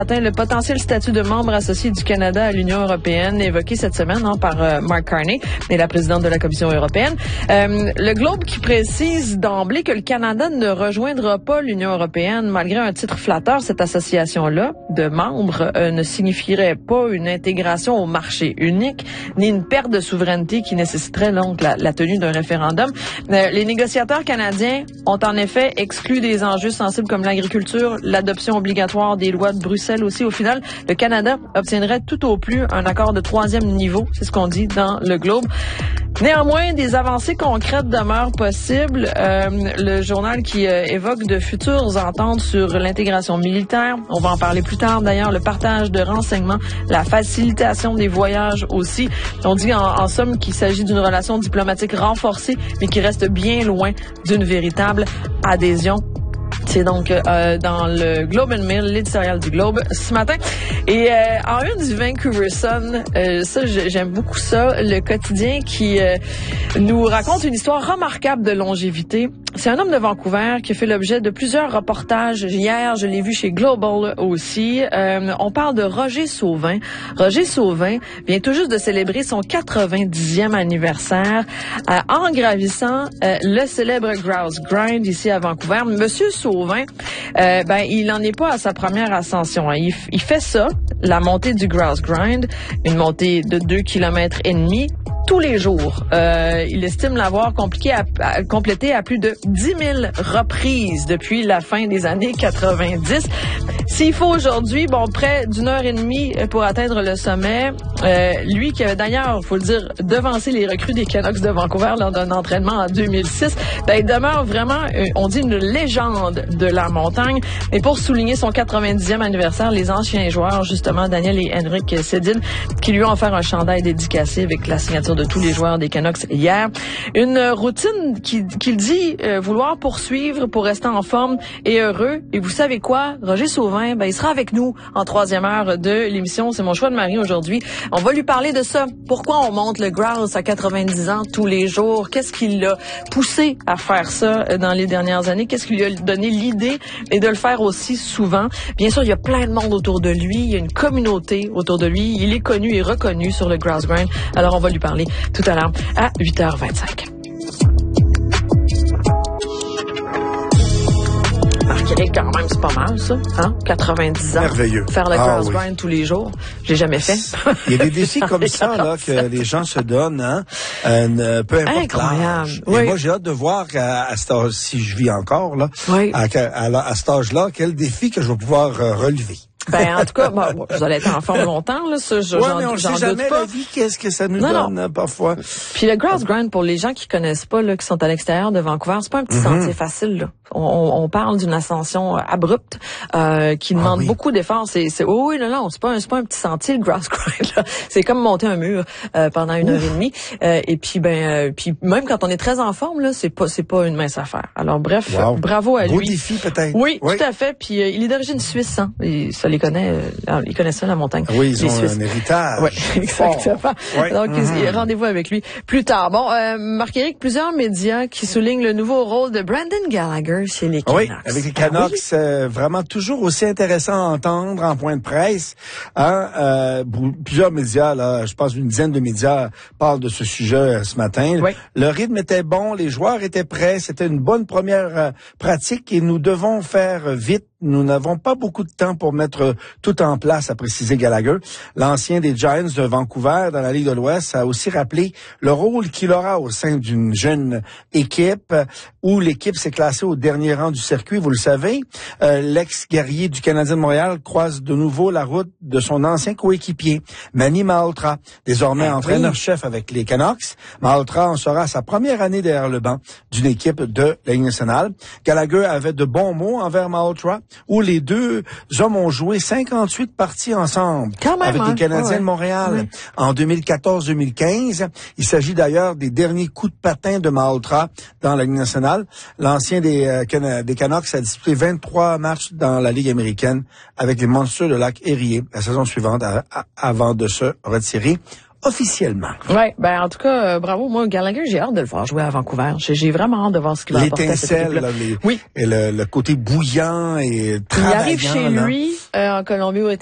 Le potentiel statut de membre associé du Canada à l'Union européenne évoqué cette semaine par Mark Carney et la présidente de la Commission européenne. Le Globe qui précise d'emblée que le Canada ne rejoindra pas l'Union européenne malgré un titre flatteur. Cette association-là de membres ne signifierait pas une intégration au marché unique ni une perte de souveraineté qui nécessiterait donc la tenue d'un référendum. Les négociateurs canadiens ont en effet exclu des enjeux sensibles comme l'agriculture, l'adoption obligatoire des lois de Bruxelles aussi. Au final, le Canada obtiendrait tout au plus un accord de 3e niveau, c'est ce qu'on dit dans le Globe. Néanmoins, des avancées concrètes demeurent possibles. Le journal qui évoque de futures ententes sur l'intégration militaire, on va en parler plus tard d'ailleurs, le partage de renseignements, la facilitation des voyages aussi. On dit en somme qu'il s'agit d'une relation diplomatique renforcée, mais qui reste bien loin d'une véritable adhésion. C'est donc dans le Globe and Mail, l'éditorial du Globe ce matin. Et en une du Vancouver Sun, ça j'aime beaucoup ça, le quotidien qui nous raconte une histoire remarquable de longévité. C'est un homme de Vancouver qui a fait l'objet de plusieurs reportages. Hier, je l'ai vu chez Global aussi. On parle de Roger Sauvin. Roger Sauvin vient tout juste de célébrer son 90e anniversaire en gravissant le célèbre Grouse Grind ici à Vancouver. Monsieur Sauvin, il n'en est pas à sa première ascension. Il fait ça, la montée du Grouse Grind, une montée de 2,5 km tous les jours. Il estime l'avoir complété à plus de 10 000 reprises depuis la fin des années 90. S'il faut aujourd'hui, près d'une heure et demie pour atteindre le sommet, lui qui avait d'ailleurs, faut le dire, devancé les recrues des Canucks de Vancouver lors d'un entraînement en 2006, il demeure vraiment, on dit, une légende de la montagne. Et pour souligner son 90e anniversaire, les anciens joueurs, justement, Daniel et Henrik Sedin, qui lui ont offert un chandail dédicacé avec la signature de tous les joueurs des Canucks hier. Une routine qu'il dit vouloir poursuivre pour rester en forme et heureux. Et vous savez quoi? Roger Sauvin, il sera avec nous en 3e heure de l'émission. C'est mon choix de mari aujourd'hui. On va lui parler de ça. Pourquoi on monte le Grouse à 90 ans tous les jours? Qu'est-ce qui l'a poussé à faire ça dans les dernières années? Qu'est-ce qui lui a donné l'idée et de le faire aussi souvent? Bien sûr, il y a plein de monde autour de lui. Il y a une communauté autour de lui. Il est connu et reconnu sur le Grouse Grind. Alors, on va lui parler tout à l'heure à 8h25. Marc-Éric, quand même, c'est pas mal, ça. 90 ans. Merveilleux. Faire le Grouse Grind tous les jours. J'ai jamais fait. Il y a des défis comme ça, là, que les gens se donnent, peu importe incroyable. l'âge. Oui. Et moi, j'ai hâte de voir à cet âge, si je vis encore, là, oui. à cet âge-là, quel défi que je vais pouvoir relever. En tout cas, vous allez être en forme longtemps, là, ça, mais on sait jamais la vie, qu'est-ce que ça nous donne, parfois. Puis le Grouse Grind, pour les gens qui connaissent pas, là, qui sont à l'extérieur de Vancouver, c'est pas un petit sentier facile, là. On parle d'une ascension abrupte, qui demande beaucoup d'efforts. Non, c'est pas un petit sentier, le Grouse Grind, là. C'est comme monter un mur, pendant 1 heure et demie. Et puis, puis même quand on est très en forme, là, c'est pas une mince affaire. Alors, bref, bravo à lui. Beau défi, peut-être. Oui, tout à fait. Puis, il est d'origine suisse, il connaît ça, la montagne. Oui, ils ont un héritage. Oui, exactement. Ouais. Donc, rendez-vous avec lui plus tard. Bon, Marc-Éric, plusieurs médias qui soulignent le nouveau rôle de Brendan Gallagher chez les Canucks. Oui, avec les Canucks, vraiment toujours aussi intéressant à entendre en point de presse. Plusieurs médias, là, je pense une dizaine de médias parlent de ce sujet ce matin. Oui. Le rythme était bon, les joueurs étaient prêts, c'était une bonne première pratique et nous devons faire vite. Nous n'avons pas beaucoup de temps pour mettre tout en place, a précisé Gallagher. L'ancien des Giants de Vancouver dans la Ligue de l'Ouest a aussi rappelé le rôle qu'il aura au sein d'une jeune équipe où l'équipe s'est classée au dernier rang du circuit. Vous le savez, l'ex-guerrier du Canadien de Montréal croise de nouveau la route de son ancien coéquipier, Manny Malhotra, désormais entraîneur-chef avec les Canucks. Malhotra en sera à sa première année derrière le banc d'une équipe de la Ligue nationale. Gallagher avait de bons mots envers Malhotra, où les deux hommes ont joué 58 parties ensemble avec les Canadiens de Montréal en 2014-2015. Il s'agit d'ailleurs des derniers coups de patin de Malhotra dans la Ligue nationale. L'ancien des Canucks a disputé 23 matchs dans la Ligue américaine avec les Monsters de Lac Erie la saison suivante avant de se retirer officiellement. Ouais, ben en tout cas, bravo. Moi, Gallagher, j'ai hâte de le voir jouer à Vancouver. J'ai vraiment hâte de voir ce qu'il va apporter à cette équipe-là. L'étincelle, et le côté bouillant et travaillant. Il arrive chez lui en Colombie